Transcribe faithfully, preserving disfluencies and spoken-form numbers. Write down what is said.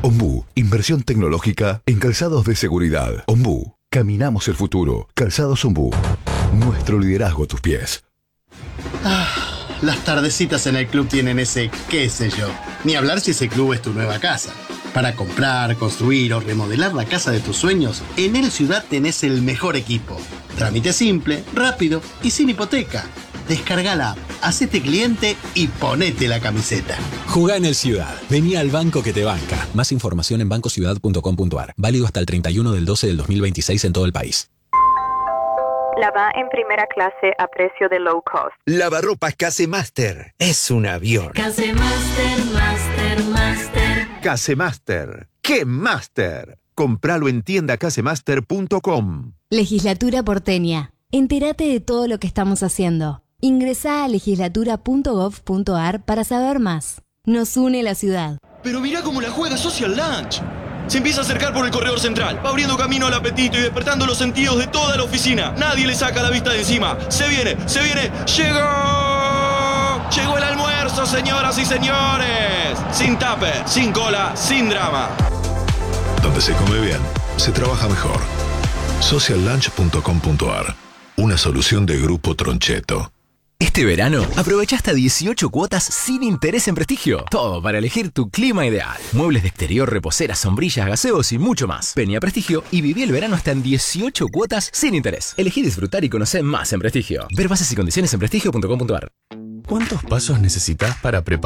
Ombú, inversión tecnológica en calzados de seguridad. Ombú, caminamos el futuro. Calzados Ombú, nuestro liderazgo a tus pies. Ah, las tardecitas en el club tienen ese qué sé yo. Ni hablar si ese club es tu nueva casa. Para comprar, construir o remodelar la casa de tus sueños, en El Ciudad tenés el mejor equipo. Trámite simple, rápido y sin hipoteca. Descarga la app, hacete cliente y ponete la camiseta. Jugá en El Ciudad. Vení al banco que te banca. Más información en banco ciudad punto com punto a r. Válido hasta el treinta y uno del doce del dos mil veintiséis en todo el país. Lava en primera clase a precio de low cost. Lavarropas Casemaster. Es un avión. Casemaster, Master, Master. Casemaster. ¡Qué Master! Compralo en tienda casemaster punto com. Legislatura porteña. Entérate de todo lo que estamos haciendo. Ingresá a legislatura punto gov punto a r para saber más. Nos une la ciudad. Pero mirá cómo la juega Social Lunch. Se empieza a acercar por el corredor central, va abriendo camino al apetito y despertando los sentidos de toda la oficina. Nadie le saca la vista de encima. Se viene, se viene, ¡llegó! ¡Llegó el almuerzo, señoras y señores! Sin tupper, sin cola, sin drama. Donde se come bien, se trabaja mejor. social lunch punto com punto a r. Una solución de Grupo Troncheto. Este verano, aprovecha hasta dieciocho cuotas sin interés en Prestigio. Todo para elegir tu clima ideal. Muebles de exterior, reposeras, sombrillas, gaseos y mucho más. Vení a Prestigio y viví el verano hasta en dieciocho cuotas sin interés. Elegí disfrutar y conocer más en Prestigio. Ver bases y condiciones en prestigio punto com punto a r. ¿Cuántos pasos necesitas para preparar